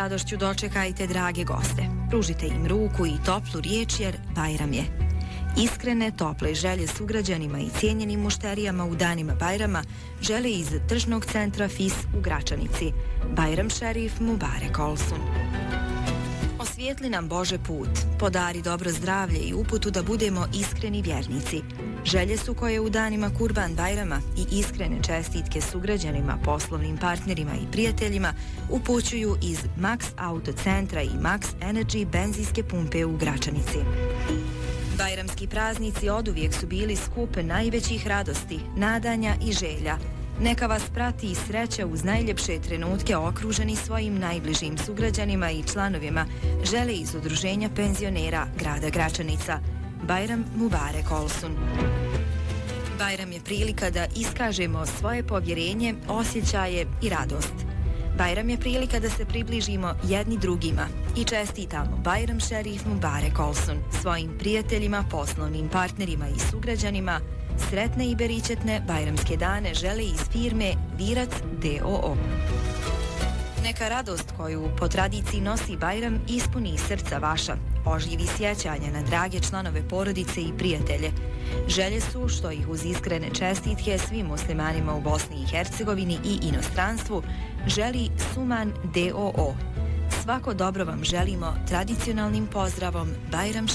radošću dočekajte drage goste. Pružite im ruku i toplu riječ jer Bajram je. Iskrene, tople želje sugrađanima i cijenjenim mušterijama u danima Bajrama žele iz tržnog centra FIS u Gračanici. Bajram šerif Mubarek Olsun. Osvijetli nam Bože put, podari dobro zdravlje i uputu da budemo iskreni vjernici. Želje su koje u danima Kurban Bajrama i iskrene čestitke sugrađanima, poslovnim partnerima i prijateljima upućuju iz Max Auto centra i Max Energy benzinske pumpe u Gračanici. Bajramski praznici oduvijek su bili skup najvećih radosti, nadanja i želja. Neka vas prati i sreća uz najljepše trenutke okruženi svojim najbližim sugrađanima i članovima, žele iz Udruženja penzionera grada Gračanica. Bajram Mubarek Olsun. Bajram je prilika da iskažemo svoje povjerenje, osjećaje i radost. Bajram je prilika da se približimo jedni drugima i čestitamo Bajram šerif Mubarek Olsun svojim prijateljima, poslovnim partnerima i sugrađanima. Sretne i beričetne bajramske dane žele iz firme Virac D.O.O. Neka radost koju po tradiciji nosi Bajram ispuni srca vaša, oživi sjećanja na drage članove porodice i prijatelje. Želje su što ih uz iskrene čestitke svim muslimanima u Bosni i Hercegovini i inostranstvu želi Suman D.O.O. Svako dobro vam želimo tradicionalnim pozdravom Bajram